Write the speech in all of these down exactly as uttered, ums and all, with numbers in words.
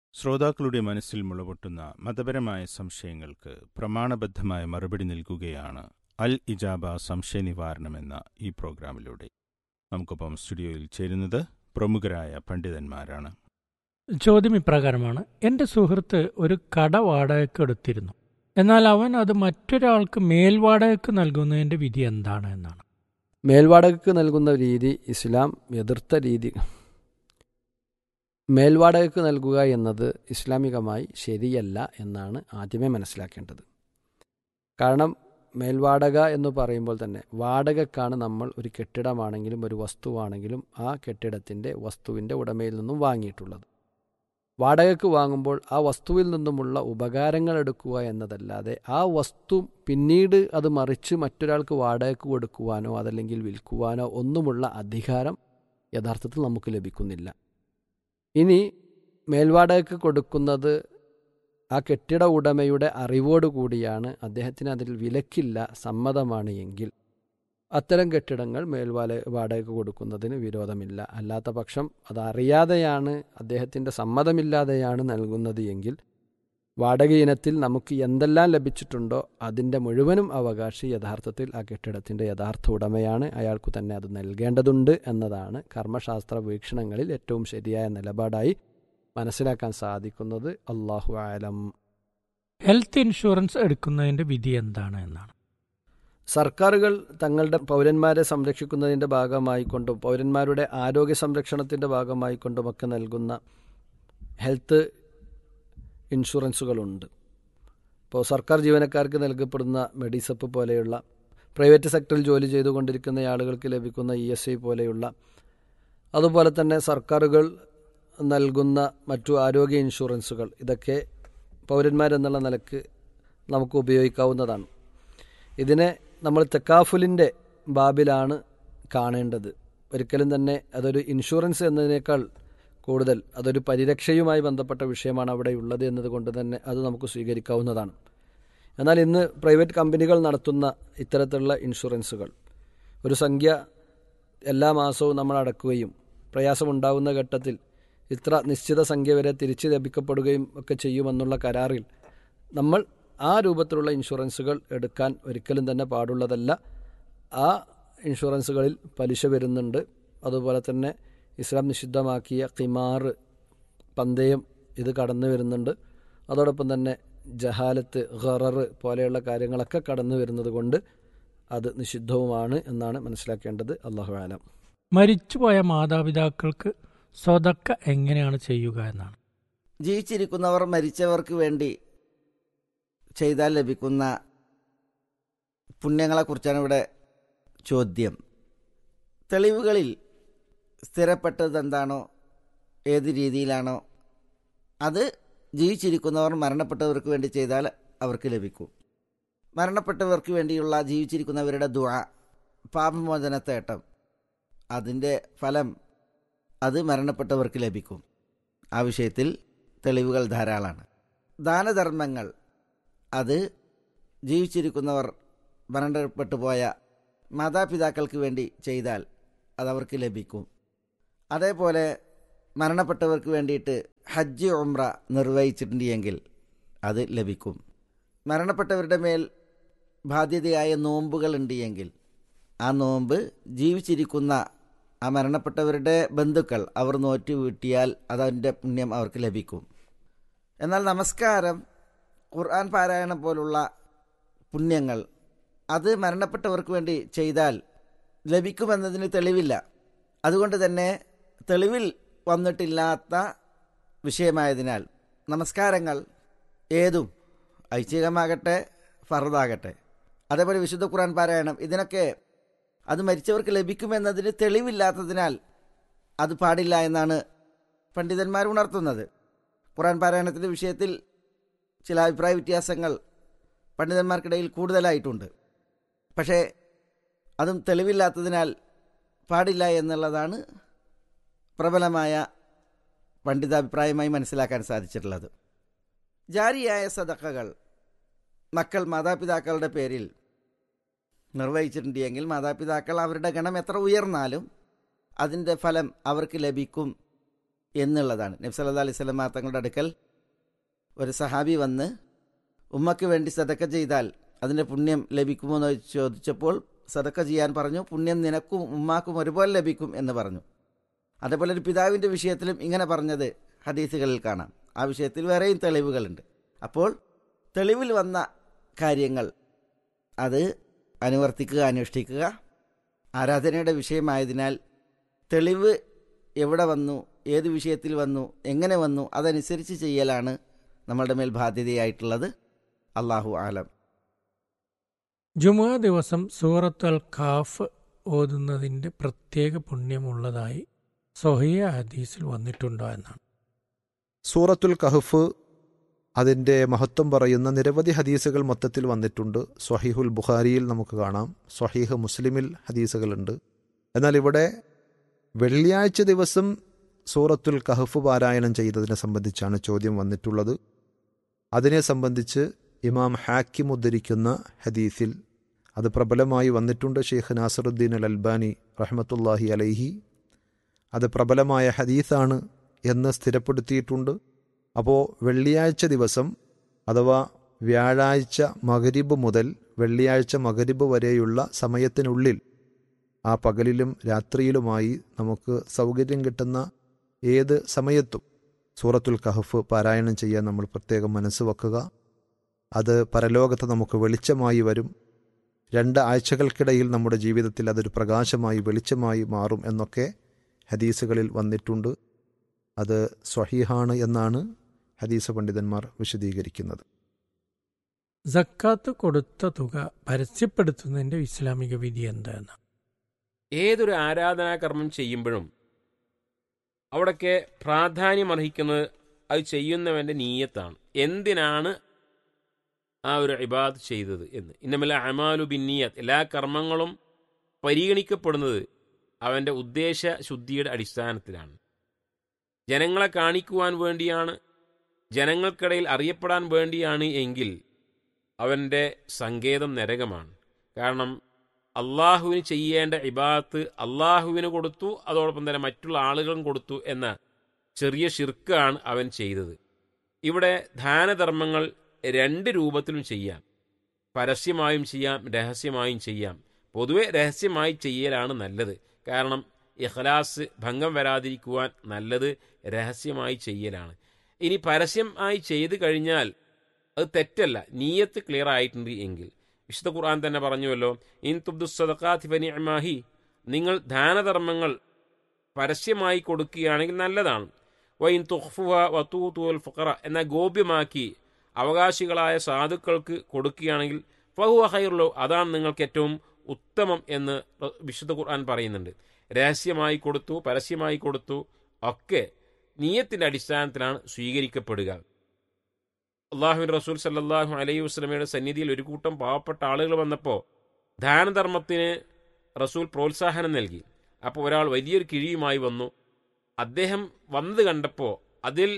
ശ്രോതാക്കളുടെ മനസ്സിൽ മുളപൊട്ടുന്ന മതപരമായ സംശയങ്ങൾക്ക് പ്രമാണബദ്ധമായ മറുപടി നൽകുകയാണ് അൽ ഇജാബ സംശയ നിവാരണം എന്ന ഈ പ്രോഗ്രാമിലൂടെ. നമുക്കൊപ്പം സ്റ്റുഡിയോയിൽ ചേരുന്നത് പ്രമുഖരായ പണ്ഡിതന്മാരാണ്. ചോദ്യം ഇപ്രകാരമാണ്: എൻ്റെ സുഹൃത്ത് ഒരു കട വാടകയ്ക്ക് എടുത്തിരുന്നു. എന്നാൽ അവൻ അത് മറ്റൊരാൾക്ക് മേൽവാടകയ്ക്ക് നൽകുന്നതിൻ്റെ വിധി എന്താണ് എന്നാണ്. മേൽവാടകയ്ക്ക് നൽകുന്ന രീതി ഇസ്ലാം എതിർത്ത രീതി. മേൽവാടകയ്ക്ക് നൽകുക എന്നത് ഇസ്ലാമികമായി ശരിയല്ല എന്നാണ് ആദ്യമേ മനസ്സിലാക്കേണ്ടത്. കാരണം മേൽവാടക എന്ന് പറയുമ്പോൾ തന്നെ വാടകക്കാണ് നമ്മൾ ഒരു കെട്ടിടമാണെങ്കിലും ഒരു വസ്തുവാണെങ്കിലും ആ കെട്ടിടത്തിൻ്റെ വസ്തുവിൻ്റെ ഉടമയിൽ നിന്നും വാങ്ങിയിട്ടുള്ളത്. വാടകയ്ക്ക് വാങ്ങുമ്പോൾ ആ വസ്തുവിൽ നിന്നുമുള്ള ഉപകാരങ്ങൾ എടുക്കുക എന്നതല്ലാതെ ആ വസ്തു പിന്നീട് അത് മറിച്ച് മറ്റൊരാൾക്ക് വാടകയ്ക്ക് കൊടുക്കുവാനോ അതല്ലെങ്കിൽ വിൽക്കുവാനോ ഒന്നുമുള്ള അധികാരം യഥാർത്ഥത്തിൽ നമുക്ക് ലഭിക്കുന്നില്ല. ഇനി മേൽവാടകയ്ക്ക് കൊടുക്കുന്നത് ആ കെട്ടിട ഉടമയുടെ അറിവോടുകൂടിയാണ്, അദ്ദേഹത്തിന് അതിൽ വിലക്കില്ല, സമ്മതമാണ് എങ്കിൽ അത്തരം കെട്ടിടങ്ങൾ മേൽവാല വാടകയ്ക്ക് കൊടുക്കുന്നതിന് വിരോധമില്ല. അല്ലാത്ത പക്ഷം അതറിയാതെയാണ്, അദ്ദേഹത്തിൻ്റെ സമ്മതമില്ലാതെയാണ് നൽകുന്നത് എങ്കിൽ വാടക ഇനത്തിൽ നമുക്ക് എന്തെല്ലാം ലഭിച്ചിട്ടുണ്ടോ അതിൻ്റെ മുഴുവനും അവകാശി യഥാർത്ഥത്തിൽ ആ കെട്ടിടത്തിൻ്റെ യഥാർത്ഥ ഉടമയാണ്. അയാൾക്കു തന്നെ അത് നൽകേണ്ടതുണ്ട് എന്നതാണ് കർമ്മശാസ്ത്ര വീക്ഷണങ്ങളിൽ ഏറ്റവും ശരിയായ നിലപാടായി മനസ്സിലാക്കാൻ സാധിക്കുന്നത്. അല്ലാഹു ആലം. ഹെൽത്ത് ഇൻഷുറൻസ് എടുക്കുന്നതിൻ്റെ വിധി എന്താണ് എന്നാണ്. സർക്കാരുകൾ തങ്ങളുടെ പൗരന്മാരെ സംരക്ഷിക്കുന്നതിൻ്റെ ഭാഗമായിക്കൊണ്ടും പൗരന്മാരുടെ ആരോഗ്യ സംരക്ഷണത്തിൻ്റെ ഭാഗമായിക്കൊണ്ടുമൊക്കെ നൽകുന്ന ഹെൽത്ത് ഇൻഷുറൻസുകളുണ്ട്. ഇപ്പോൾ സർക്കാർ ജീവനക്കാർക്ക് നൽകപ്പെടുന്ന മെഡിസപ്പ് പോലെയുള്ള, പ്രൈവറ്റ് സെക്ടറിൽ ജോലി ചെയ്തുകൊണ്ടിരിക്കുന്ന ആളുകൾക്ക് ലഭിക്കുന്ന ഇ എസ് ഐ പോലെയുള്ള, അതുപോലെ തന്നെ സർക്കാരുകൾ നൽകുന്ന മറ്റു ആരോഗ്യ ഇൻഷുറൻസുകൾ, ഇതൊക്കെ പൗരന്മാരെന്നുള്ള നിലക്ക് നമുക്ക് ഉപയോഗിക്കാവുന്നതാണ്. ഇതിനെ നമ്മൾ തെക്കാഫുലിൻ്റെ ബാബിലാണ് കാണേണ്ടത്. ഒരിക്കലും തന്നെ അതൊരു ഇൻഷുറൻസ് എന്നതിനേക്കാൾ കൂടുതൽ അതൊരു പരിരക്ഷയുമായി ബന്ധപ്പെട്ട വിഷയമാണ് അവിടെ ഉള്ളത് എന്നതുകൊണ്ട് തന്നെ അത് നമുക്ക് സ്വീകരിക്കാവുന്നതാണ്. എന്നാൽ ഇന്ന് പ്രൈവറ്റ് കമ്പനികൾ നടത്തുന്ന ഇത്തരത്തിലുള്ള ഇൻഷുറൻസുകൾ ഒരു സംഖ്യ എല്ലാ മാസവും നമ്മൾ അടക്കുകയും പ്രയാസമുണ്ടാകുന്ന ഘട്ടത്തിൽ ഇത്ര നിശ്ചിത സംഖ്യ വരെ തിരിച്ചു ലഭിക്കപ്പെടുകയും ഒക്കെ ചെയ്യുമെന്നുള്ള കരാറിൽ നമ്മൾ ആ രൂപത്തിലുള്ള ഇൻഷുറൻസുകൾ എടുക്കാൻ ഒരിക്കലും തന്നെ പാടുള്ളതല്ല. ആ ഇൻഷുറൻസുകളിൽ പലിശ വരുന്നുണ്ട്. അതുപോലെ തന്നെ ഇസ്ലാം നിഷിദ്ധമാക്കിയ ഖിമാർ, പന്തയം, ഇത് കടന്നു വരുന്നുണ്ട്. അതോടൊപ്പം തന്നെ ജഹാലത്ത്, ഖറർ പോലെയുള്ള കാര്യങ്ങളൊക്കെ കടന്നു വരുന്നത് കൊണ്ട് അത് നിഷിദ്ധവുമാണ് എന്നാണ് മനസ്സിലാക്കേണ്ടത്. അല്ലാഹു ആലം. മരിച്ചുപോയ മാതാപിതാക്കൾക്ക് സ്വതക്ക എങ്ങനെയാണ് ചെയ്യുക എന്നാണ്. ജീവിച്ചിരിക്കുന്നവർ മരിച്ചവർക്ക് വേണ്ടി ചെയ്താൽ ലഭിക്കുന്ന പുണ്യങ്ങളെക്കുറിച്ചാണ് ഇവിടെ ചോദ്യം. തെളിവുകളിൽ സ്ഥിരപ്പെട്ടത് എന്താണോ, ഏത് രീതിയിലാണോ, അത് ജീവിച്ചിരിക്കുന്നവർ മരണപ്പെട്ടവർക്ക് വേണ്ടി ചെയ്താൽ അവർക്ക് ലഭിക്കും. മരണപ്പെട്ടവർക്ക് വേണ്ടിയുള്ള ജീവിച്ചിരിക്കുന്നവരുടെ ദുആ, പാപമോചനത്തേട്ടം, അതിൻ്റെ ഫലം അത് മരണപ്പെട്ടവർക്ക് ലഭിക്കും. ആ വിഷയത്തിൽ തെളിവുകൾ ധാരാളമാണ്. ദാനധർമ്മങ്ങൾ, അത് ജീവിച്ചിരിക്കുന്നവർ മരണപ്പെട്ടു പോയ മാതാപിതാക്കൾക്ക് വേണ്ടി ചെയ്താൽ അതവർക്ക് ലഭിക്കും. അതേപോലെ മരണപ്പെട്ടവർക്ക് വേണ്ടിയിട്ട് ഹജ്ജ്, ഉംറ നിർവഹിച്ചിട്ടുണ്ട് എങ്കിൽ അത് ലഭിക്കും. മരണപ്പെട്ടവരുടെ മേൽ ബാധ്യതയായ നോമ്പുകൾ ഉണ്ട് എങ്കിൽ ആ നോമ്പ് ജീവിച്ചിരിക്കുന്ന ആ മരണപ്പെട്ടവരുടെ ബന്ധുക്കൾ അവർ നോറ്റ് വീട്ടിയാൽ അതതിൻ്റെ പുണ്യം അവർക്ക് ലഭിക്കും. എന്നാൽ നമസ്കാരം, ഖുർആൻ പാരായണം പോലുള്ള പുണ്യങ്ങൾ അത് മരണപ്പെട്ടവർക്ക് വേണ്ടി ചെയ്താൽ ലഭിക്കുമെന്നതിന് തെളിവില്ല. അതുകൊണ്ട് തന്നെ തെളിവിൽ വന്നിട്ടില്ലാത്ത വിഷയമായതിനാൽ നമസ്കാരങ്ങൾ ഏതും ഐച്ഛികമാകട്ടെ ഫർദാകട്ടെ, അതേപോലെ വിശുദ്ധ ഖുർആൻ പാരായണം, ഇതിനൊക്കെ അത് മരിച്ചവർക്ക് ലഭിക്കുമെന്നതിന് തെളിവില്ലാത്തതിനാൽ അത് പാടില്ല എന്നാണ് പണ്ഡിതന്മാർ ഉണർത്തുന്നത്. ഖുർആൻ പാരായണത്തിൻ്റെ വിഷയത്തിൽ ചില അഭിപ്രായ വ്യത്യാസങ്ങൾ പണ്ഡിതന്മാർക്കിടയിൽ കൂടുതലായിട്ടുണ്ട്. പക്ഷേ അതും തെളിവില്ലാത്തതിനാൽ പാടില്ല എന്നുള്ളതാണ് പ്രബലമായ പണ്ഡിതാഭിപ്രായമായി മനസ്സിലാക്കാൻ സാധിച്ചിട്ടുള്ളത്. ജാരിയായ സദഖകൾ മക്കൾ മാതാപിതാക്കളുടെ പേരിൽ നിർവഹിച്ചിട്ടുണ്ടെങ്കിൽ മാതാപിതാക്കൾ അവരുടെ ഗണം എത്ര ഉയർന്നാലും അതിൻ്റെ ഫലം അവർക്ക് ലഭിക്കും എന്നുള്ളതാണ്. നബി സല്ലല്ലാഹു അലൈഹി വസല്ലം തങ്ങളുടെ അടുക്കൽ ഒരു സഹാബി വന്ന് ഉമ്മയ്ക്ക് വേണ്ടി സദക്ക ചെയ്താൽ അതിൻ്റെ പുണ്യം ലഭിക്കുമോ എന്ന് ചോദിച്ചപ്പോൾ സദക്ക ചെയ്യാൻ പറഞ്ഞു. പുണ്യം നിനക്കും ഉമ്മാക്കും ഒരുപോലെ ലഭിക്കും എന്ന് പറഞ്ഞു. അതേപോലെ ഒരു പിതാവിൻ്റെ വിഷയത്തിലും ഇങ്ങനെ പറഞ്ഞത് ഹദീസുകളിൽ കാണാം. ആ വിഷയത്തിൽ വേറെയും തെളിവുകളുണ്ട്. അപ്പോൾ തെളിവിൽ വന്ന കാര്യങ്ങൾ അത് അനുവർത്തിക്കുക, അനുഷ്ഠിക്കുക ആരാധനയുടെ വിഷയമായതിനാൽ തെളിവ് എവിടെ വന്നു, ഏത് വിഷയത്തിൽ വന്നു, എങ്ങനെ വന്നു, അതനുസരിച്ച് ചെയ്യലാണ് നമ്മളുടെ മേൽ ബാധ്യതയായിട്ടുള്ളത്. അല്ലാഹു ആലം. ജുമുഅ ദിവസം സൂറത്ത് അൽ ഖാഫ് ഓതുന്നതിൻ്റെ പ്രത്യേക പുണ്യമുള്ളതായി സ്വഹീഹ ഹദീസിൽ വന്നിട്ടുണ്ടോ എന്നാണ്. സൂറത്തുൽ കഹ്ഫ് അതിൻ്റെ മഹത്വം പറയുന്ന നിരവധി ഹദീസുകൾ മൊത്തത്തിൽ വന്നിട്ടുണ്ട്. സ്വഹീഹുൽ ബുഖാരിയിൽ നമുക്ക് കാണാം, സ്വഹീഹ് മുസ്ലിമിൽ ഹദീസുകളുണ്ട്. എന്നാൽ ഇവിടെ വെള്ളിയാഴ്ച ദിവസം സൂറത്തുൽ കഹ്ഫ് പാരായണം ചെയ്തതിനെ സംബന്ധിച്ചാണ് ചോദ്യം വന്നിട്ടുള്ളത്. അതിനെ സംബന്ധിച്ച് ഇമാം ഹാക്കിം ഉദ്ധരിക്കുന്ന ഹദീസിൽ അത് പ്രബലമായി വന്നിട്ടുണ്ട്. ഷെയ്ഖ് നാസറുദ്ദീൻ അൽ അൽബാനി റഹ്മത്തുള്ളാഹി അലൈഹി അത് പ്രബലമായ ഹദീസാണ് എന്ന് സ്ഥിരപ്പെടുത്തിയിട്ടുണ്ട്. അപ്പോൾ വെള്ളിയാഴ്ച ദിവസം അഥവാ വ്യാഴാഴ്ച മഗ്രിബ് മുതൽ വെള്ളിയാഴ്ച മഗ്രിബ് വരെയുള്ള സമയത്തിനുള്ളിൽ ആ പകലിലും രാത്രിയിലുമായി നമുക്ക് സൗകര്യം കിട്ടുന്ന ഏത് സമയത്തും സൂറത്തുൽ കഹ്ഫ് പാരായണം ചെയ്യാൻ നമ്മൾ പ്രത്യേകം മനസ്സ് വെക്കുക. അത് പരലോകത്ത് നമുക്ക് വെളിച്ചമായി വരും. രണ്ട് ആഴ്ചകൾക്കിടയിൽ നമ്മുടെ ജീവിതത്തിൽ അതൊരു പ്രകാശമായി വെളിച്ചമായി മാറും എന്നൊക്കെ ഹദീസുകളിൽ വന്നിട്ടുണ്ട്. അത് സ്വഹീഹാണ് എന്നാണ് ഹദീസ് പണ്ഡിതന്മാർ വിശദീകരിക്കുന്നത്. സക്കാത്ത് കൊടുത്ത തുക പരസ്യപ്പെടുത്തുന്നതിൻ്റെ ഇസ്ലാമിക വിധി എന്താണ്? ഏതൊരു ആരാധനാകർമ്മം ചെയ്യുമ്പോഴും അവിടൊക്കെ പ്രാധാന്യമർഹിക്കുന്നത് അത് ചെയ്യുന്നവൻ്റെ നീയത്താണ്. എന്തിനാണ് ആ ഒരു ഇബാദത്ത് ചെയ്തത് എന്ന്. ഇന്നമല്ല അമാലു ബിന്നിയത്ത്, എല്ലാ കർമ്മങ്ങളും പരിഗണിക്കപ്പെടുന്നത് അവൻ്റെ ഉദ്ദേശ ശുദ്ധിയുടെ അടിസ്ഥാനത്തിലാണ്. ജനങ്ങളെ കാണിക്കുവാൻ വേണ്ടിയാണ്, ജനങ്ങൾക്കിടയിൽ അറിയപ്പെടാൻ വേണ്ടിയാണ് എങ്കിൽ അവൻ്റെ സങ്കേതം നരകമാണ്. കാരണം അള്ളാഹുവിന് ചെയ്യേണ്ട ഇബാദത്ത് അള്ളാഹുവിന് കൊടുത്തു, അതോടൊപ്പം തന്നെ മറ്റുള്ള ആളുകളും കൊടുത്തു എന്ന ചെറിയ ശിർക്കാണ് അവൻ ചെയ്തത്. ഇവിടെ ദാനധർമ്മങ്ങൾ രണ്ട് രൂപത്തിലും ചെയ്യാം. പരസ്യമായും ചെയ്യാം, രഹസ്യമായും ചെയ്യാം. പൊതുവെ രഹസ്യമായി ചെയ്യലാണ് നല്ലത്. കാരണം ഇഖ്ലാസ് ഭംഗം വരാതിരിക്കുവാൻ നല്ലത് രഹസ്യമായി ചെയ്യലാണ്. ഇനി പരസ്യമായി ചെയ്തു കഴിഞ്ഞാൽ അത് തെറ്റല്ല, നീയത്ത് ക്ലിയർ ആയിട്ടുണ്ട് എങ്കിൽ. വിശുദ്ധ ഖുർആൻ തന്നെ പറഞ്ഞുവല്ലോ, ഇൻ തുബ്ദു സദഖാതി ഫനിഅമാഹി, നിങ്ങൾ ദാനധർമ്മങ്ങൾ പരസ്യമായി കൊടുക്കുകയാണെങ്കിൽ നല്ലതാണ്. വഇൻ തുഖ്ഫുഹ വതൂതുൽ ഫുഖറ, എന്നാൽ ഗോപ്യമാക്കി അവകാശികളായ സാധുക്കൾക്ക് കൊടുക്കുകയാണെങ്കിൽ ഫഹുവ ഖൈറുലു, അതാണ് നിങ്ങൾക്ക് ഏറ്റവും ഉത്തമം എന്ന് വിശുദ്ധ ഖുർആൻ പറയുന്നുണ്ട്. രഹസ്യമായി കൊടുത്തു, പരസ്യമായി കൊടുത്തു, ഒക്കെ നിയ്യത്തിൻ്റെ അടിസ്ഥാനത്തിലാണ് സ്വീകരിക്കപ്പെടുക. അള്ളാഹുവിൻ റസൂൽ സല്ലല്ലാഹു അലൈഹി വസല്ലമയുടെ സന്നിധിയിൽ ഒരു കൂട്ടം പാവപ്പെട്ട ആളുകൾ വന്നപ്പോൾ ദാനധർമ്മത്തിന് റസൂൽ പ്രോത്സാഹനം നൽകി. അപ്പോൾ ഒരാൾ വലിയൊരു കിഴിയുമായി വന്നു. അദ്ദേഹം വന്നത് കണ്ടപ്പോൾ അതിൽ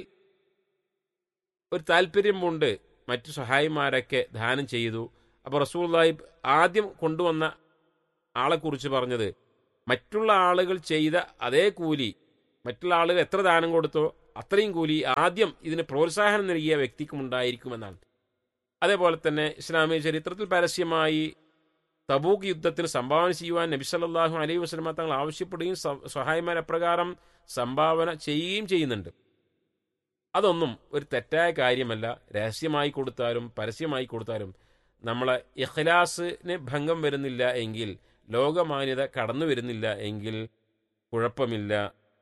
ഒരു താല്പര്യമുണ്ട്. മറ്റു സഹായിമാരൊക്കെ ദാനം ചെയ്തു. അപ്പോൾ റസൂലുള്ളാഹി ആദ്യം കൊണ്ടുവന്ന ആളെക്കുറിച്ച് പറഞ്ഞത്, മറ്റുള്ള ആളുകൾ ചെയ്ത അതേ കൂലി, മറ്റുള്ള ആളുകൾ എത്ര ദാനം കൊടുത്തോ അത്രയും കൂലി ആദ്യം ഇതിന് പ്രോത്സാഹനം നൽകിയ വ്യക്തിക്കും ഉണ്ടായിരിക്കുമെന്നാണ്. അതേപോലെ തന്നെ ഇസ്ലാമിക ചരിത്രത്തിൽ പരസ്യമായി തബൂക്ക് യുദ്ധത്തിന് സംഭാവന ചെയ്യുവാൻ നബി സല്ലല്ലാഹു അലൈഹി വസല്ലം തങ്ങൾ ആവശ്യപ്പെടുകയും സഹായിമാർ അപ്രകാരം സംഭാവന ചെയ്യുകയും ചെയ്യുന്നുണ്ട്. അതൊന്നും ഒരു തെറ്റായ കാര്യമല്ല. രഹസ്യമായി കൊടുത്താലും പരസ്യമായി കൊടുത്താലും നമ്മളെ ഇഖ്ലാസിന് ഭംഗം വരുന്നില്ല എങ്കിൽ, ലോകമാന്യത കടന്നു വരുന്നില്ല എങ്കിൽ കുഴപ്പമില്ല.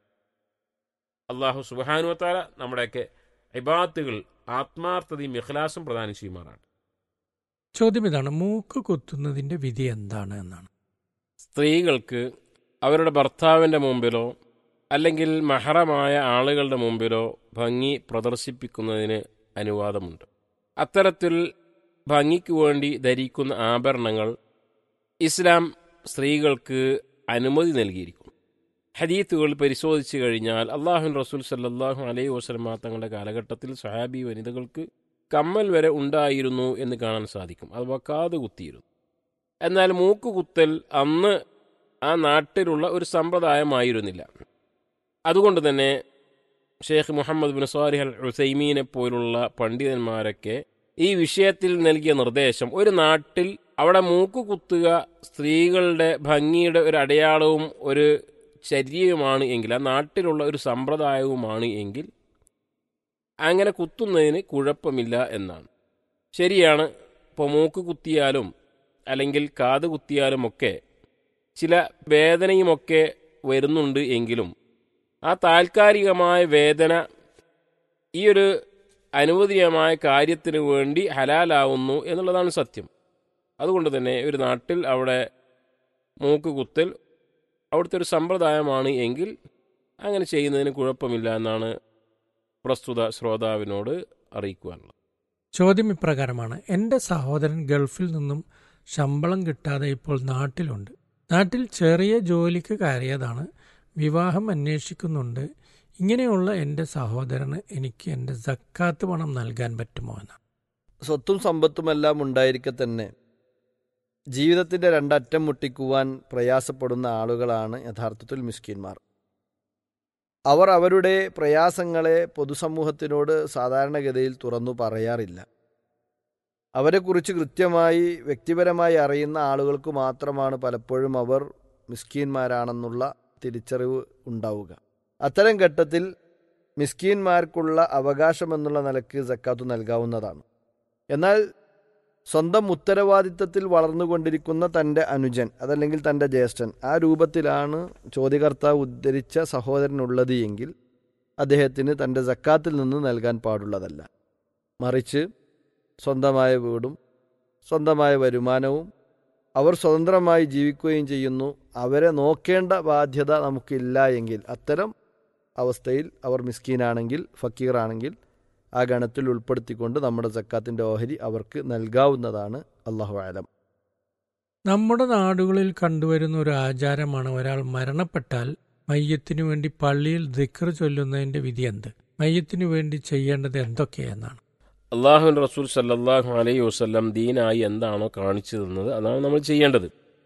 അള്ളാഹു സുബ്ഹാനഹു വ തആല നമ്മുടെയൊക്കെ ഇബാദത്തുകൾ ആത്മാർത്ഥതയും ഇഖ്ലാസും പ്രദാനം ചെയ്യുമാറാണ്. ചോദ്യം ഇതാണ്, മൂക്ക് കുത്തുന്നതിൻ്റെ വിധി എന്താണ് എന്നാണ്. സ്ത്രീകൾക്ക് അവരുടെ ഭർത്താവിൻ്റെ മുമ്പിലോ അല്ലെങ്കിൽ മഹറമായ ആളുകളുടെ മുമ്പിലോ ഭംഗി പ്രദർശിപ്പിക്കുന്നതിന് അനുവാദമുണ്ട്. അത്തരത്തിൽ ഭംഗിക്ക് വേണ്ടി ധരിക്കുന്ന ആഭരണങ്ങൾ ഇസ്ലാം സ്ത്രീകൾക്ക് അനുമതി നൽകിയിരിക്കുന്നു. ഹദീത്തുകൾ പരിശോധിച്ചു കഴിഞ്ഞാൽ അള്ളാഹുവിൻ റസൂൽ സല്ലല്ലാഹു അലൈഹി വസല്ലം തങ്ങളുടെ കാലഘട്ടത്തിൽ സ്വഹാബി വനിതകൾക്ക് കമ്മൽ വരെ ഉണ്ടായിരുന്നു എന്ന് കാണാൻ സാധിക്കും. അഥവാ കാത് കുത്തിയിരുന്നു. എന്നാൽ മൂക്ക് കുത്തൽ അന്ന് ആ നാട്ടിലുള്ള ഒരു സമ്പ്രദായമായിരുന്നില്ല. അതുകൊണ്ട് തന്നെ ഷെയ്ഖ് മുഹമ്മദ് ബിൻ സ്വാലിഹ് അൽ ഉസൈമീനെ പോലുള്ള പണ്ഡിതന്മാരൊക്കെ ഈ വിഷയത്തിൽ നൽകിയ നിർദ്ദേശം, ഒരു നാട്ടിൽ അവിടെ മൂക്ക് കുത്തുക സ്ത്രീകളുടെ ഭംഗിയുടെ ഒരു അടയാളവും ഒരു ചര്യയുമാണ് എങ്കിൽ, ആ നാട്ടിലുള്ള ഒരു സമ്പ്രദായവുമാണ് എങ്കിൽ അങ്ങനെ കുത്തുന്നതിന് കുഴപ്പമില്ല എന്നാണ്. ശരിയാണ്, ഇപ്പോൾ മൂക്ക് കുത്തിയാലും അല്ലെങ്കിൽ കാത് കുത്തിയാലുമൊക്കെ ചില വേദനയുമൊക്കെ വരുന്നുണ്ട് എങ്കിലും ആ താൽക്കാലികമായ വേദന ഈ ഒരു അനുവദനീയമായ കാര്യത്തിന് വേണ്ടി ഹലാലാവുന്നു എന്നുള്ളതാണ് സത്യം. അതുകൊണ്ട് തന്നെ ഒരു നാട്ടിൽ അവിടെ മൂക്ക് കുത്തൽ അവിടുത്തെ ഒരു സമ്പ്രദായമാണ് എങ്കിൽ അങ്ങനെ ചെയ്യുന്നതിന് കുഴപ്പമില്ല എന്നാണ് പ്രസ്തുത ശ്രോതാവിനോട് അറിയിക്കുവാനുള്ളത്. ചോദ്യം ഇപ്രകാരമാണ്: എൻ്റെ സഹോദരൻ ഗൾഫിൽ നിന്നും ശമ്പളം കിട്ടാതെ ഇപ്പോൾ നാട്ടിലുണ്ട്. നാട്ടിൽ ചെറിയ ജോലിക്ക് കയറിയതാണ്. വിവാഹം അന്വേഷിക്കുന്നുണ്ട്. ഇങ്ങനെയുള്ള എൻ്റെ സഹോദരന് എനിക്ക് എൻ്റെ സക്കാത്ത് പണം നൽകാൻ പറ്റുമോ എന്നാണ്. സ്വത്തും സമ്പത്തുമെല്ലാം ഉണ്ടായിരിക്കെ തന്നെ ജീവിതത്തിൻ്റെ രണ്ടറ്റം മുട്ടിക്കുവാൻ പ്രയാസപ്പെടുന്ന ആളുകളാണ് യഥാർത്ഥത്തിൽ മിസ്കീന്മാർ. അവർ അവരുടെ പ്രയാസങ്ങളെ പൊതുസമൂഹത്തിനോട് സാധാരണഗതിയിൽ തുറന്നു പറയാറില്ല. അവരെക്കുറിച്ച് കൃത്യമായി വ്യക്തിപരമായി അറിയുന്ന ആളുകൾക്ക് മാത്രമാണ് പലപ്പോഴും അവർ മിസ്കീന്മാരാണെന്നുള്ള തിരിച്ചറിവ് ഉണ്ടാവുക. അത്തരം ഘട്ടത്തിൽ മിസ്കീന്മാർക്കുള്ള അവകാശമെന്നുള്ള നിലയ്ക്ക് സക്കാത്ത് നൽകാവുന്നതാണ്. എന്നാൽ സ്വന്തം ഉത്തരവാദിത്തത്തിൽ വളർന്നുകൊണ്ടിരിക്കുന്ന തൻ്റെ അനുജൻ അതല്ലെങ്കിൽ തൻ്റെ ജ്യേഷ്ഠൻ, ആ രൂപത്തിലാണ് ചോദ്യകർത്താവ് ഉദ്ധരിച്ച സഹോദരനുള്ളത് എങ്കിൽ അദ്ദേഹത്തിന് തൻ്റെ സക്കാത്തിൽ നിന്ന് നൽകാൻ പാടുള്ളതല്ല. മറിച്ച് സ്വന്തമായ വീടും സ്വന്തമായ വരുമാനവും അവർ സ്വതന്ത്രമായി ജീവിക്കുകയും ചെയ്യുന്നു, അവരെ നോക്കേണ്ട ബാധ്യത നമുക്കില്ല എങ്കിൽ അത്തരം അവസ്ഥയിൽ അവർ മിസ്കീനാണെങ്കിൽ, ഫക്കീറാണെങ്കിൽ ആ ഗണത്തിൽ ഉൾപ്പെടുത്തിക്കൊണ്ട് നമ്മുടെ സക്കാത്തിൻ്റെ ഓഹരി അവർക്ക് നൽകാവുന്നതാണ്. അല്ലാഹു അലം. നമ്മുടെ നാടുകളിൽ കണ്ടുവരുന്ന ഒരു ആചാരമാണ് ഒരാൾ മരണപ്പെട്ടാൽ മയ്യത്തിനു വേണ്ടി പള്ളിയിൽ ദിക്ർ ചൊല്ലുന്നതിൻ്റെ വിധി എന്ത്? മയ്യത്തിനു വേണ്ടി ചെയ്യേണ്ടത് എന്തൊക്കെയെന്നാണ്. അള്ളാഹുവിൻ്റെ റസൂൽ സല്ലല്ലാഹു അലൈഹി വസല്ലം ദീനായി എന്താണോ കാണിച്ചു തന്നത് അതാണ് നമ്മൾ ചെയ്യേണ്ടത്.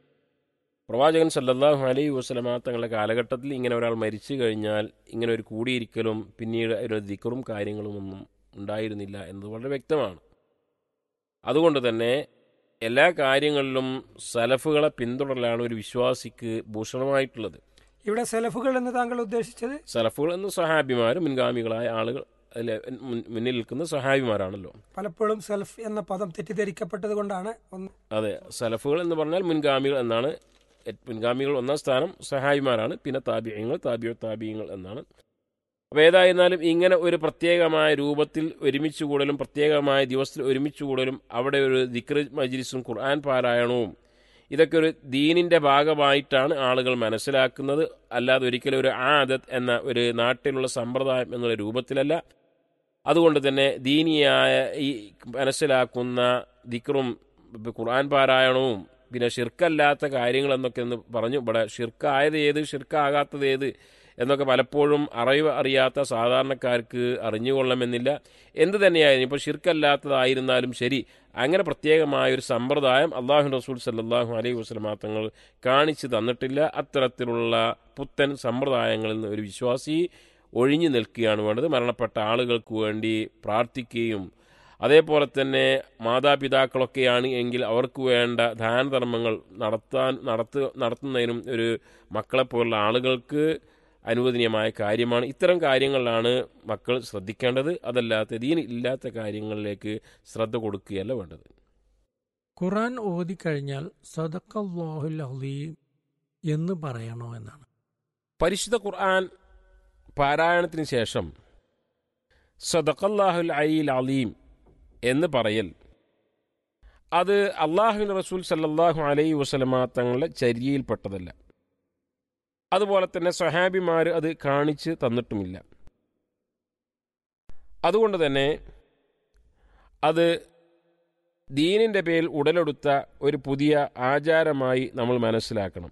പ്രവാചകൻ സല്ലല്ലാഹു അലൈഹി വസല്ലം തങ്ങളുടെ കാലഘട്ടത്തിൽ ഇങ്ങനെ ഒരാൾ മരിച്ചു കഴിഞ്ഞാൽ ഇങ്ങനെ ഒരു കൂടിയിരിക്കലും പിന്നീട് ഒരു ദിക്റും കാര്യങ്ങളും ഒന്നും ഉണ്ടായിരുന്നില്ല എന്നത് വളരെ വ്യക്തമാണ്. അതുകൊണ്ട് തന്നെ എല്ലാ കാര്യങ്ങളിലും സലഫുകളെ പിന്തുടരലാണ് ഒരു വിശ്വാസിക്ക് ഭൂഷണമായിട്ടുള്ളത്. ഇവിടെ സലഫുകൾ എന്ന് താങ്കൾ ഉദ്ദേശിച്ചത്? സലഫുകൾ എന്ന് സഹാബിമാരും മുൻഗാമികളായ ആളുകൾ അതിലെ മുന്നിൽ നിൽക്കുന്ന സഹാബിമാരാണല്ലോ. പലപ്പോഴും സലഫ് എന്ന പദം തെറ്റിദ്ധരിക്കപ്പെട്ടത് കൊണ്ടാണ്. അതെ, സലഫുകൾ എന്ന് പറഞ്ഞാൽ മുൻഗാമികൾ എന്നാണ്. മുൻഗാമികൾ ഒന്നാം സ്ഥാനം സഹായിമാരാണ്, പിന്നെ താബിയങ്ങൾ, താബിയോ താബിയങ്ങൾ എന്നാണ്. അപ്പോൾ ഏതായിരുന്നാലും ഇങ്ങനെ ഒരു പ്രത്യേകമായ രൂപത്തിൽ ഒരുമിച്ച് കൂടലും പ്രത്യേകമായ ദിവസത്തിൽ ഒരുമിച്ച് കൂടലും അവിടെ ഒരു ദിക്ർ മജ്ലിസും ഖുർആൻ പാരായണവും ഇതൊക്കെ ഒരു ദീനിൻ്റെ ഭാഗമായിട്ടാണ് ആളുകൾ മനസ്സിലാക്കുന്നത്. അല്ലാതെ ഒരിക്കലും ഒരു ആദത്ത് എന്ന ഒരു നാട്ടിലുള്ള സമ്പ്രദായം എന്നുള്ള രൂപത്തിലല്ല. അതുകൊണ്ട് തന്നെ ദീനിയായ ഈ മനസ്സിലാക്കുന്ന ദിക്റും ഖുർആൻ പാരായണവും പിന്നെ ഷിർക്കല്ലാത്ത കാര്യങ്ങളെന്നൊക്കെ എന്ന് പറഞ്ഞു. ഇവിടെ ഷിർക്കായത് ഏത് ഷിർക്കാകാത്തത് ഏത് എന്നൊക്കെ പലപ്പോഴും അറിവ് അറിയാത്ത സാധാരണക്കാർക്ക് അറിഞ്ഞുകൊള്ളണമെന്നില്ല. എന്ത് തന്നെയായിരുന്നു, ഇപ്പോൾ ഷിർക്കല്ലാത്തതായിരുന്നാലും ശരി, അങ്ങനെ പ്രത്യേകമായൊരു സമ്പ്രദായം അള്ളാഹു റസൂൽ സല്ലല്ലാഹു അലൈഹി വസല്ലം തങ്ങൾ കാണിച്ചു തന്നിട്ടില്ല. അത്തരത്തിലുള്ള പുത്തൻ സമ്പ്രദായങ്ങളിൽ നിന്ന് ഒരു വിശ്വാസി ഒഴിഞ്ഞു നിൽക്കുകയാണ് വേണ്ടത്. മരണപ്പെട്ട ആളുകൾക്ക് വേണ്ടി പ്രാർത്ഥിക്കുകയും അതേപോലെ തന്നെ മാതാപിതാക്കളൊക്കെയാണ് എങ്കിൽ അവർക്ക് വേണ്ട ദാനധർമ്മങ്ങൾ നടത്താൻ നടത്തു നടത്തുന്നതിനും ഒരു മക്കളെപ്പോലുള്ള ആളുകൾക്ക് അനുവദനീയമായ കാര്യമാണ്. ഇത്തരം കാര്യങ്ങളിലാണ് മക്കൾ ശ്രദ്ധിക്കേണ്ടത്. അതല്ലാത്ത ദീൻ ഇല്ലാത്ത കാര്യങ്ങളിലേക്ക് ശ്രദ്ധ കൊടുക്കുകയല്ല വേണ്ടത്. ഖുർആൻ ഓതിക്കഴിഞ്ഞാൽ സദഖല്ലാഹുൽ അലീം എന്ന് പറയണോ എന്നാണ്. പരിശുദ്ധ ഖുർആൻ പാരായണത്തിന് ശേഷം സദഖല്ലാഹുൽ അലിയിൽ അലീം എന്ന് പറയൽ അത് അള്ളാഹുവിൻ്റെ റസൂൽ സല്ലല്ലാഹു അലൈഹി വസല്ലമ തങ്ങളുടെ ചര്യയിൽപ്പെട്ടതല്ല. അതുപോലെ തന്നെ സ്വഹാബിമാർ അത് കാണിച്ച് തന്നിട്ടുമില്ല. അതുകൊണ്ട് തന്നെ അത് ദീനിൻ്റെ പേരിൽ ഉടലെടുത്ത ഒരു പുതിയ ആചാരമായി നമ്മൾ മനസ്സിലാക്കണം.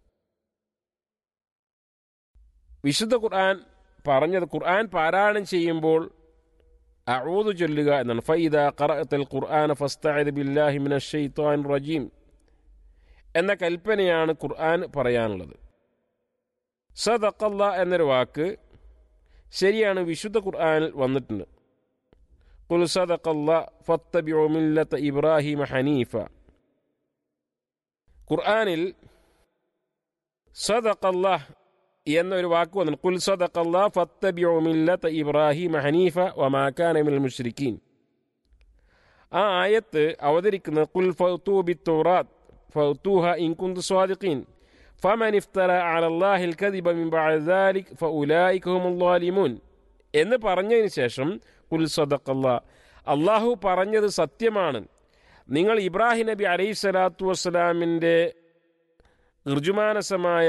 വിശുദ്ധ ഖുർആൻ പറഞ്ഞത് ഖുർആൻ പാരായണം ചെയ്യുമ്പോൾ അഊദു ചൊല്ലുക എന്നാണ്. ഫഇദാ ഖറഅതൽ ഖുർആന ഫസ്തഇദ് ബില്ലാഹി മിനശ് ശൈത്വാനിർ റജീം എന്ന കൽപ്പനയാണ് ഖുർആൻ പറയാനുള്ളത്. സദഖല്ലാ എന്നൊരു വാക്ക് ശരിയാണ്, വിശുദ്ധ ഖുർആനിൽ വന്നിട്ടുണ്ട്. ഖുൽ സദഖല്ലാഹ് ഫത്തബിഉ മില്ലത ഇബ്രാഹിമ ഹനീഫ. ഖുർആനിൽ സദഖല്ലാഹ് എന്നൊരു വാക്ക് വന്നു. ഖുൽ സദഖല്ലാഹ് ഫത്തബിഉ മില്ലത ഇബ്രാഹിമ ഹനീഫ വമാ കാന മിനൽ മുശ്രിക്കീൻ. ആ ആയത്ത് അവതരിക്കുന്നത് ഖുൽ ഫൗതു ബിത്തൗറാത്ത് ഫൗതുഹ ഇൻ കുന്തും സ്വാദിഖീൻ ഫമൻ ഇഫ്തറ അലല്ലാഹിൽ കദിബ മിൻ ബഅദി ദാലിക ഫഉലൈക ഹുമുൽ ളാലിമൂൻ എന്ന് പറഞ്ഞതിന് ശേഷം ഖുൽ സദഖല്ലാഹ്, അള്ളാഹു പറഞ്ഞത് സത്യമാണ്, നിങ്ങൾ ഇബ്രാഹിം നബി അലൈഹി സ്വലാത്തു വസ്സലാമിൻ്റെ ഋജുമാനസമായ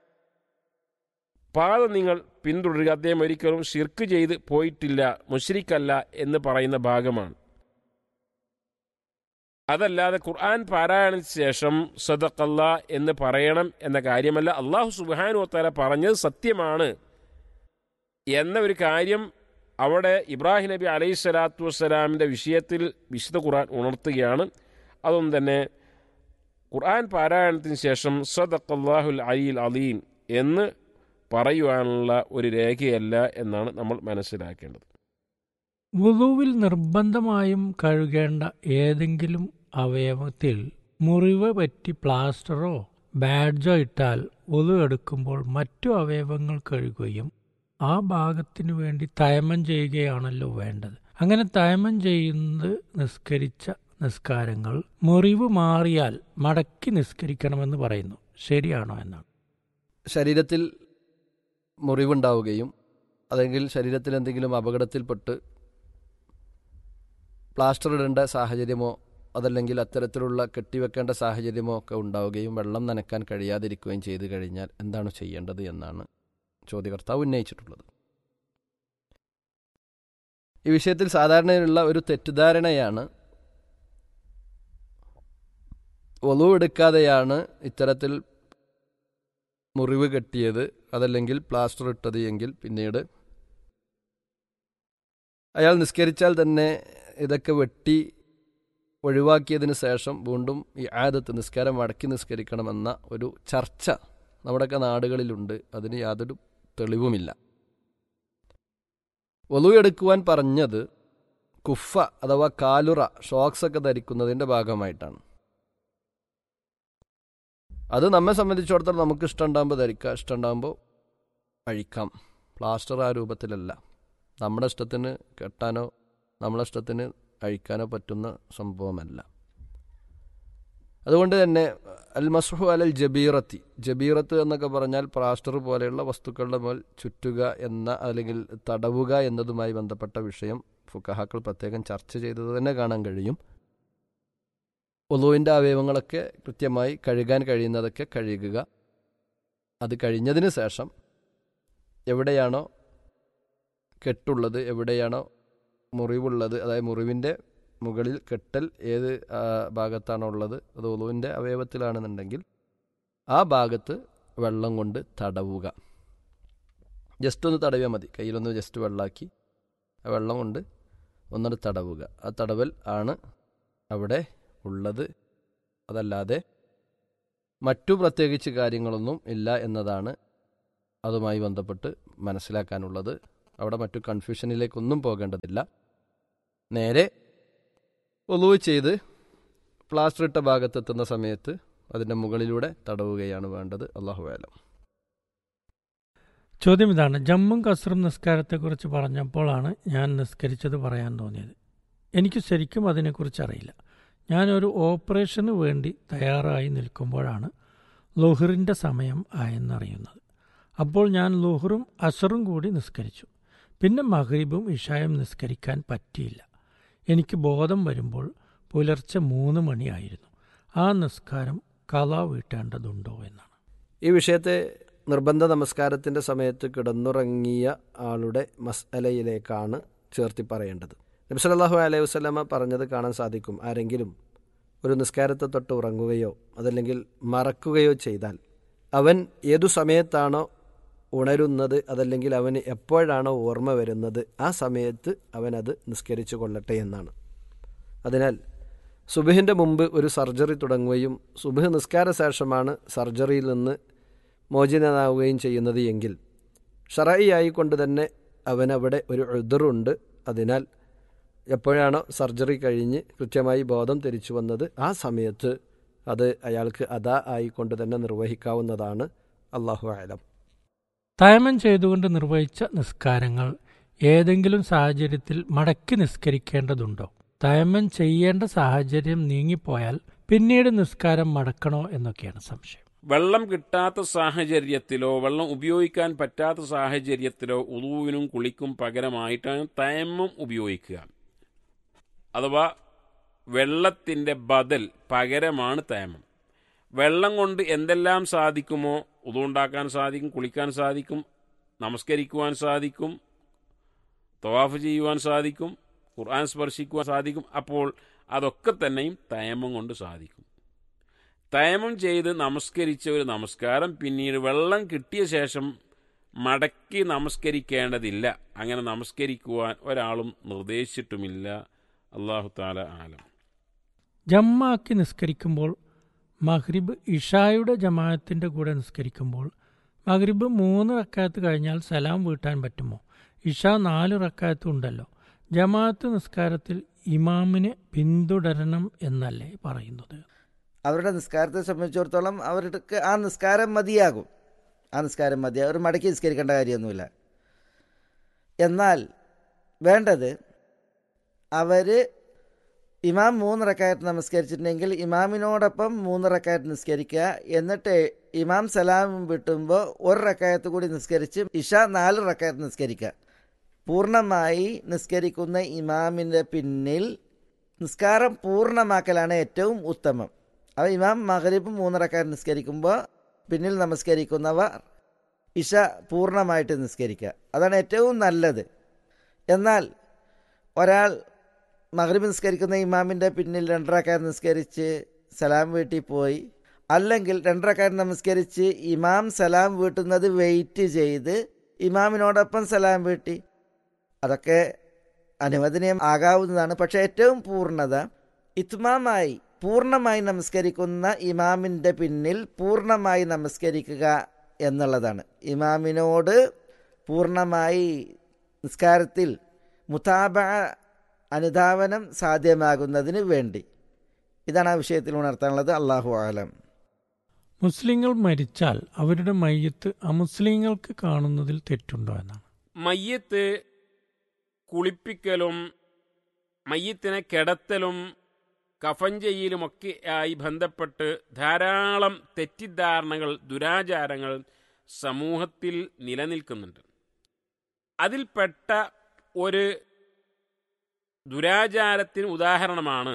പാത നിങ്ങൾ പിന്തുടരുക, അദ്ദേഹം ഒരിക്കലും ശിർക്ക് ചെയ്ത് പോയിട്ടില്ല, മുശ്രിക്കല്ല എന്ന് പറയുന്ന ഭാഗമാണ്. അതല്ലാതെ ഖുർആൻ പാരായണത്തിന് ശേഷം സദഖല്ലാ എന്ന് പറയണം എന്ന കാര്യമല്ല. അള്ളാഹു സുബ്ഹാനഹു വ തആല പറഞ്ഞത് സത്യമാണ് എന്ന ഒരു കാര്യം അവിടെ ഇബ്രാഹിം നബി അലൈഹി സ്വലാത്തു വസ്സലാമിൻ്റെ വിഷയത്തിൽ വിശുദ്ധ ഖുർആൻ ഉണർത്തുകയാണ്. അതുകൊണ്ട് തന്നെ ഖുർആൻ പാരായണത്തിന് ശേഷം സദഖല്ലാഹുൽ അലിയുൽ അലീം എന്ന് പറയുവാനുള്ള ഒരു രേഖയല്ല എന്നാണ് നമ്മൾ മനസ്സിലാക്കേണ്ടത്. വുളുവിൽ നിർബന്ധമായും കഴുകേണ്ട ഏതെങ്കിലും അവയവത്തിൽ മുറിവ് പറ്റി പ്ലാസ്റ്ററോ ബാഡ്ജോ ഇട്ടാൽ വുളു എടുക്കുമ്പോൾ മറ്റു അവയവങ്ങൾ കഴുകുകയും ആ ഭാഗത്തിനു വേണ്ടി തയമം ചെയ്യുകയാണല്ലോ വേണ്ടത്. അങ്ങനെ തയമം ചെയ്യുന്നത് നിസ്കരിച്ച നിസ്കാരങ്ങൾ മുറിവ് മാറിയാൽ മടക്കി നിസ്കരിക്കണമെന്ന് പറയുന്നു. ശരിയാണോ എന്നാണ്. ശരീരത്തിൽ മുറിവുണ്ടാവുകയും അല്ലെങ്കിൽ ശരീരത്തിൽ എന്തെങ്കിലും അപകടത്തിൽപ്പെട്ട് പ്ലാസ്റ്റർ ഇടേണ്ട സാഹചര്യമോ അതല്ലെങ്കിൽ അത്തരത്തിലുള്ള കെട്ടിവെക്കേണ്ട സാഹചര്യമോ ഒക്കെ ഉണ്ടാവുകയും വെള്ളം നനക്കാൻ കഴിയാതിരിക്കുകയും ചെയ്തു കഴിഞ്ഞാൽ എന്താണ് ചെയ്യേണ്ടത് എന്നാണ് ചോദ്യകർത്താവ് ഉന്നയിച്ചിട്ടുള്ളത്. ഈ വിഷയത്തിൽ സാധാരണയുള്ള ഒരു തെറ്റിദ്ധാരണയാണ് വുളു എടുക്കാതെയാണ് ഇത്തരത്തിൽ മുറിവ് കെട്ടിയത് അതല്ലെങ്കിൽ പ്ലാസ്റ്റർ ഇട്ടത് എങ്കിൽ പിന്നീട് അയാൾ നിസ്കരിച്ചാൽ തന്നെ ഇതൊക്കെ വെട്ടി ഒഴിവാക്കിയതിന് ശേഷം വീണ്ടും ഈ ആദത്ത് നിസ്കാരം മടക്കി നിസ്കരിക്കണമെന്ന ഒരു ചർച്ച നമ്മുടെയൊക്കെ നാടുകളിലുണ്ട്. അതിന് യാതൊരു തെളിവുമില്ല. വുളു എടുക്കുവാൻ പറഞ്ഞത് കുഫ അഥവാ കാലുറ ഷോക്സ് ഒക്കെ ധരിക്കുന്നതിൻ്റെ ഭാഗമായിട്ടാണ്. അത് നമ്മെ സംബന്ധിച്ചിടത്തോളം നമുക്ക് ഇഷ്ടമുണ്ടാകുമ്പോൾ ധരിക്കാം, ഇഷ്ടമുണ്ടാകുമ്പോൾ അഴിക്കാം. പ്ലാസ്റ്റർ ആ രൂപത്തിലല്ല. നമ്മുടെ ഇഷ്ടത്തിന് കെട്ടാനോ നമ്മളെ ഇഷ്ടത്തിന് അഴിക്കാനോ പറ്റുന്ന സംഭവമല്ല. അതുകൊണ്ട് തന്നെ അൽ മസ്ഹു അലൽ ജബീറത്തി, ജബീറത്ത് എന്നൊക്കെ പറഞ്ഞാൽ പ്ലാസ്റ്റർ പോലെയുള്ള വസ്തുക്കളുടെ മേൽ ചുറ്റുക എന്ന അല്ലെങ്കിൽ തടവുക എന്നതുമായി ബന്ധപ്പെട്ട വിഷയം ഫുഖഹാക്കൾ പ്രത്യേകം ചർച്ച ചെയ്തത് തന്നെ കാണാൻ കഴിയും. വുളുവിൻ്റെ അവയവങ്ങളൊക്കെ കൃത്യമായി കഴുകാൻ കഴിയുന്നതൊക്കെ കഴുകുക. അത് കഴിഞ്ഞതിന് ശേഷം എവിടെയാണോ കെട്ടുള്ളത്, എവിടെയാണോ മുറിവുള്ളത്, അതായത് മുറിവിൻ്റെ മുകളിൽ കെട്ടൽ ഏത് ഭാഗത്താണോ ഉള്ളത്, അത് വുളുവിൻ്റെ അവയവത്തിലാണെന്നുണ്ടെങ്കിൽ ആ ഭാഗത്ത് വെള്ളം കൊണ്ട് തടവുക. ജസ്റ്റ് ഒന്ന് തടവിയാൽ മതി. കയ്യിലൊന്ന് ജസ്റ്റ് വെള്ളമാക്കി ആ വെള്ളം കൊണ്ട് ഒന്നത് തടവുക. ആ തടവൽ ആണ് അവിടെ ഉള്ളത്. അതല്ലാതെ മറ്റു പ്രത്യേകിച്ച് കാര്യങ്ങളൊന്നും ഇല്ല എന്നതാണ് അതുമായി ബന്ധപ്പെട്ട് മനസ്സിലാക്കാനുള്ളത്. അവിടെ മറ്റു കൺഫ്യൂഷനിലേക്കൊന്നും പോകേണ്ടതില്ല. നേരെ വുളു ചെയ്ത് പ്ലാസ്റ്റർ ഇട്ട ഭാഗത്തെത്തുന്ന സമയത്ത് അതിൻ്റെ മുകളിലൂടെ തടവുകയാണ് വേണ്ടത്. അല്ലാഹു അഅലം. ചോദ്യം ഇതാണ്. ജമ്മും കസ്റും നിസ്കാരത്തെക്കുറിച്ച് പറഞ്ഞപ്പോഴാണ് ഞാൻ നിസ്കരിച്ചത് പറയാൻ തോന്നിയത്. എനിക്ക് ശരിക്കും അതിനെക്കുറിച്ച് അറിയില്ല. ഞാനൊരു ഓപ്പറേഷന് വേണ്ടി തയ്യാറായി നിൽക്കുമ്പോഴാണ് ലുഹറിൻ്റെ സമയം ആയെന്നറിയുന്നത്. അപ്പോൾ ഞാൻ ലുഹറും അസറും കൂടി നിസ്കരിച്ചു. പിന്നെ മഗ്രിബും ഇഷായും നിസ്കരിക്കാൻ പറ്റിയില്ല. എനിക്ക് ബോധം വരുമ്പോൾ പുലർച്ചെ മൂന്ന് മണിയായിരുന്നു. ആ നിസ്കാരം ഖളാ വീട്ടേണ്ടതുണ്ടോ എന്നാണ്. ഈ വിഷയത്തെ നിർബന്ധ നമസ്കാരത്തിൻ്റെ സമയത്ത് കിടന്നുറങ്ങിയ ആളുടെ മസ്അലയിലേക്കാണ് ചേർത്തി പറയേണ്ടത്. നബി സല്ലല്ലാഹു അലൈഹി വസല്ലമ പറഞ്ഞത് കാണാൻ സാധിക്കും. ആരെങ്കിലും ഒരു നിസ്കാരത്തെ തൊട്ട് ഉറങ്ങുകയോ അതല്ലെങ്കിൽ മറക്കുകയോ ചെയ്താൽ അവൻ ഏതു സമയത്താണോ ഉണരുന്നത് അതല്ലെങ്കിൽ അവന് എപ്പോഴാണോ ഓർമ്മ വരുന്നത് ആ സമയത്ത് അവനത് നിസ്കരിച്ചു കൊള്ളട്ടെ എന്നാണ്. അതിനാൽ സുബഹിൻ്റെ മുമ്പ് ഒരു സർജറി തുടങ്ങുകയും സുബഹ് നിസ്കാര ശേഷമാണ് സർജറിയിൽ നിന്ന് മോചിതനാവുകയും ചെയ്യുന്നത് എങ്കിൽ ഷറഈ ആയിക്കൊണ്ട് തന്നെ അവനവിടെ ഒരു ഉദറുണ്ട്. അതിനാൽ എപ്പോഴാണോ സർജറി കഴിഞ്ഞ് കൃത്യമായി ബോധം തിരിച്ചു വന്നത് ആ സമയത്ത് അത് അയാൾക്ക് അദാ ആയിക്കൊണ്ട് തന്നെ നിർവഹിക്കാവുന്നതാണ്. അല്ലാഹു അഅലം. തയമം ചെയ്തുകൊണ്ട് നിർവഹിച്ച നിസ്കാരങ്ങൾ ഏതെങ്കിലും സാഹചര്യത്തിൽ മടക്കി നിസ്കരിക്കേണ്ടതുണ്ടോ? തയമം ചെയ്യേണ്ട സാഹചര്യം നീങ്ങിപ്പോയാൽ പിന്നീട് നിസ്കാരം മടക്കണോ എന്നൊക്കെയാണ് സംശയം. വെള്ളം കിട്ടാത്ത സാഹചര്യത്തിലോ വെള്ളം ഉപയോഗിക്കാൻ പറ്റാത്ത സാഹചര്യത്തിലോ ഉളൂവിനും കുളിക്കും പകരമായിട്ടാണ് തയമ്മം ഉപയോഗിക്കുക. അഥവാ വെള്ളത്തിൻ്റെ ബദൽ പകരമാണ് തയമ്മം. വെള്ളം കൊണ്ട് എന്തെല്ലാം സാധിക്കുമോ ഉളൂ ഉണ്ടാക്കാൻ സാധിക്കും, കുളിക്കാൻ സാധിക്കും, നമസ്കരിക്കുവാൻ സാധിക്കും, തവാഫ് ചെയ്യുവാൻ സാധിക്കും, ഖുർആൻ സ്പർശിക്കുവാൻ സാധിക്കും. അപ്പോൾ അതൊക്കെ തന്നെയും തയമ്മം കൊണ്ട് സാധിക്കും. തയമ്മം ചെയ്ത് നമസ്കരിച്ച ഒരു നമസ്കാരം പിന്നീട് വെള്ളം കിട്ടിയ ശേഷം മടക്കി നമസ്കരിക്കേണ്ടതില്ല. അങ്ങനെ നമസ്കരിക്കുവാൻ ഒരാളും നിർദ്ദേശിച്ചിട്ടുമില്ല. അല്ലാഹു തആല ആലം. ജമ്മാക്കി നിസ്കരിക്കുമ്പോൾ മഗ്രിബ് ഇഷായുടെ ജമാഅത്തിൻ്റെ കൂടെ നിസ്കരിക്കുമ്പോൾ മഗ്രിബ് മൂന്ന് റക്അത്ത് കഴിഞ്ഞാൽ സലാം വീട്ടാൻ പറ്റുമോ? ഇഷ നാല് റക്അത്ത് ഉണ്ടല്ലോ. ജമാഅത്ത് നിസ്കാരത്തിൽ ഇമാമിനെ പിന്തുടരണം എന്നല്ലേ പറയുന്നത്? അവരുടെ നിസ്കാരത്തെ സംബന്ധിച്ചിടത്തോളം അവർക്ക് ആ നിസ്കാരം മതിയാകും. ആ നിസ്കാരം മതിയാകും. അവർ മടക്കി നിസ്കരിക്കേണ്ട കാര്യമൊന്നുമില്ല. എന്നാൽ വേണ്ടത് അവർ ഇമാം മൂന്ന് റക്അത്ത് നമസ്കരിച്ചിട്ടുണ്ടെങ്കിൽ ഇമാമിനോടൊപ്പം മൂന്ന് റക്അത്ത് നിസ്കരിക്കുക. എന്നിട്ട് ഇമാം സലാം വിട്ടുമ്പോൾ ഒരു റക്അത്ത് കൂടി നിസ്കരിച്ച് ഇഷ നാല് റക്അത്ത് നിസ്കരിക്കുക. പൂർണ്ണമായി നിസ്കരിക്കുന്ന ഇമാമിൻ്റെ പിന്നിൽ നിസ്കാരം പൂർണ്ണമാക്കലാണ് ഏറ്റവും ഉത്തമം. അവ ഇമാം മഗ്രിബ് മൂന്ന് റക്അത്ത് നിസ്കരിക്കുമ്പോൾ പിന്നിൽ നമസ്കരിക്കുന്നവർ ഇഷ പൂർണ്ണമായിട്ട് നിസ്കരിക്കുക. അതാണ് ഏറ്റവും നല്ലത്. എന്നാൽ ഒരാൾ മഗ്രിബ് നിസ്കരിക്കുന്ന ഇമാമിൻ്റെ പിന്നിൽ രണ്ട് റക്അത്ത് നിസ്കരിച്ച് സലാം വീട്ടിൽ പോയി, അല്ലെങ്കിൽ രണ്ട് റക്അത്ത് നമസ്കരിച്ച് ഇമാം സലാം വീട്ടുന്നത് വെയിറ്റ് ചെയ്ത് ഇമാമിനോടൊപ്പം സലാം വീട്ടി, അതൊക്കെ അനുവദനീയം ആകാവുന്നതാണ്. പക്ഷേ ഏറ്റവും പൂർണ്ണത ഇത്മാമായി പൂർണ്ണമായി നമസ്കരിക്കുന്ന ഇമാമിൻ്റെ പിന്നിൽ പൂർണ്ണമായി നമസ്കരിക്കുക എന്നുള്ളതാണ്. ഇമാമിനോട് പൂർണ്ണമായി നിസ്കാരത്തിൽ മുതാബഅ അനുധാവനം സാധ്യമാകുന്നതിന് വേണ്ടി. ഇതാണ് ആ വിഷയത്തിൽ ഉണർത്താനുള്ളത്. അല്ലാഹു അഅലം. മുസ്ലിങ്ങൾ മരിച്ചാൽ അവരുടെ മയ്യത്ത് അമുസ്ലിങ്ങൾക്ക് കാണുന്നതിൽ തെറ്റുണ്ടോ എന്നാണ്. മയ്യത്ത് കുളിപ്പിക്കലും മയ്യത്തിനെ കിടത്തലും കഫൻ ചെയ്യലുമൊക്കെ ആയി ബന്ധപ്പെട്ട് ധാരാളം തെറ്റിദ്ധാരണകൾ, ദുരാചാരങ്ങൾ സമൂഹത്തിൽ നിലനിൽക്കുന്നുണ്ട്. അതിൽപ്പെട്ട ഒരു ദുരാചാരത്തിന് ഉദാഹരണമാണ്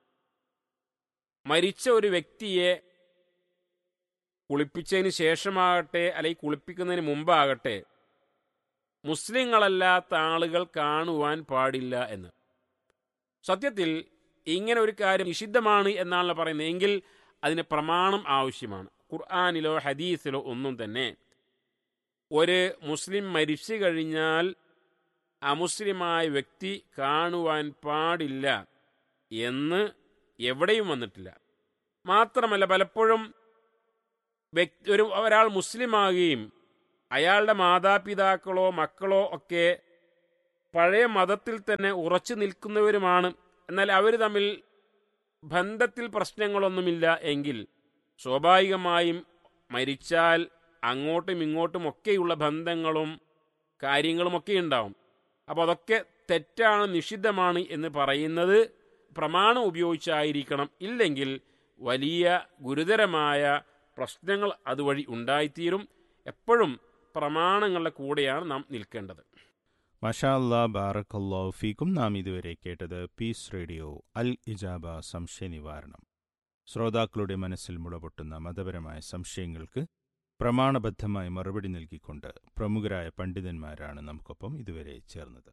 മരിച്ച ഒരു വ്യക്തിയെ കുളിപ്പിച്ചതിന് ശേഷമാകട്ടെ അല്ലെങ്കിൽ കുളിപ്പിക്കുന്നതിന് മുമ്പാകട്ടെ മുസ്ലിങ്ങളല്ലാത്ത ആളുകൾ കാണുവാൻ പാടില്ല എന്ന്. സത്യത്തിൽ ഇങ്ങനെ ഒരു കാര്യം നിഷിദ്ധമാണ് എന്നാണല്ലോ പറയുന്നത്. എങ്കിൽ അതിന് പ്രമാണം ആവശ്യമാണ്. ഖുർആനിലോ ഹദീസിലോ ഒന്നും തന്നെ ഒരു മുസ്ലിം മരിച്ചു കഴിഞ്ഞാൽ അമുസ്ലിമായ വ്യക്തി കാണുവാൻ പാടില്ല എന്ന് എവിടെയും വന്നിട്ടില്ല. മാത്രമല്ല, പലപ്പോഴും വ്യക്തി ഒരു ഒരാൾ മുസ്ലിമാകുകയും അയാളുടെ മാതാപിതാക്കളോ മക്കളോ ഒക്കെ പഴയ മതത്തിൽ തന്നെ ഉറച്ചു നിൽക്കുന്നവരുമാണ്. എന്നാൽ അവർ തമ്മിൽ ബന്ധത്തിൽ പ്രശ്നങ്ങളൊന്നുമില്ല എങ്കിൽ സ്വാഭാവികമായും മരിച്ചാൽ അങ്ങോട്ടും ഇങ്ങോട്ടും ഒക്കെയുള്ള ബന്ധങ്ങളും കാര്യങ്ങളുമൊക്കെ ഉണ്ടാവും. അപ്പോൾ അതൊക്കെ തെറ്റാണ്, നിഷിദ്ധമാണ് എന്ന് പറയുന്നത് പ്രമാണം ഉപയോഗിച്ചായിരിക്കണം. ഇല്ലെങ്കിൽ വലിയ ഗുരുതരമായ പ്രശ്നങ്ങൾ അതുവഴി ഉണ്ടായിത്തീരും. എപ്പോഴും പ്രമാണങ്ങളുടെ കൂടെയാണ് നാം നിൽക്കേണ്ടത്. മാഷാ അല്ലാ, ബാറക്കല്ലാഹു ഫീക്കും. നാം ഇതുവരെ കേട്ടത് പീസ് റേഡിയോ അൽ ഇജാബ സംശയ നിവാരണം. ശ്രോതാക്കളുടെ മനസ്സിൽ മുളപൊട്ടുന്ന മതപരമായ സംശയങ്ങൾക്ക് പ്രമാണബദ്ധമായി മറുപടി നൽകിക്കൊണ്ട് പ്രമുഖരായ പണ്ഡിതന്മാരാണ് നമുക്കൊപ്പം ഇതുവരെ ചേർന്നത്.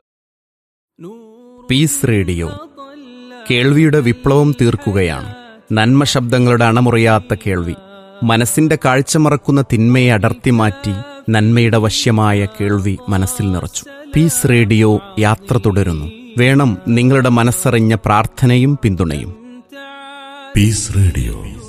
പീസ് റേഡിയോ കേൾവിയുടെ വിപ്ലവം തീർക്കുകയാണ്. നന്മ ശബ്ദങ്ങളുടെ അണമുറിയാത്ത കേൾവി, മനസ്സിന്റെ കാഴ്ച മറക്കുന്ന തിന്മയെ അടർത്തി മാറ്റി നന്മയുടെ വശ്യമായ കേൾവി മനസ്സിൽ നിറച്ചു. പീസ് റേഡിയോ യാത്ര തുടരുന്നു. വേണം നിങ്ങളുടെ മനസ്സറിഞ്ഞ പ്രാർത്ഥനയും പിന്തുണയും. Piece radio.